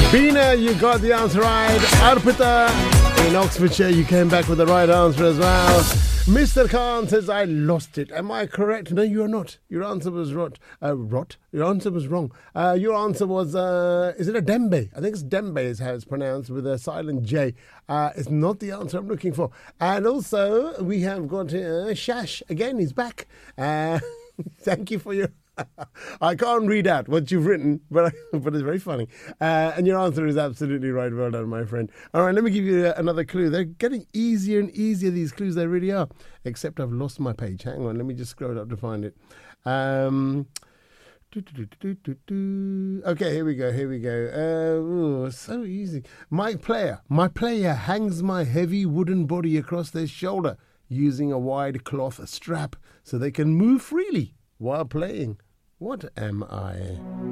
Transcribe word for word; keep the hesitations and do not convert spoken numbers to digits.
Bina, you got the answer right. Arpita in Oxfordshire, you came back with the right answer as well. Mister Khan says, I lost it. Am I correct? No, you are not. Your answer was rot. Uh, rot? Your answer was wrong. Uh, your answer was, uh, is it a Dembe? I think it's Dembe is how it's pronounced with a silent J. Uh, it's not the answer I'm looking for. And also, we have got uh, Shash. Again, he's back. Uh, thank you for your... I can't read out what you've written, but but it's very funny. Uh, and your answer is absolutely right. Well done, my friend. All right, let me give you another clue. They're getting easier and easier, these clues. They really are. Except I've lost my page. Hang on, let me just scroll up to find it. Um, okay, here we go, here we go. Uh, ooh, so easy. My player, my player hangs my heavy wooden body across their shoulder using a wide cloth strap so they can move freely while playing. What am I?